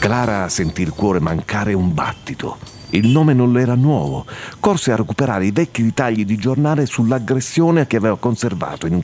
Clara sentì il cuore mancare un battito. Il nome non le era nuovo. Corse a recuperare i vecchi ritagli di giornale sull'aggressione che aveva conservato in un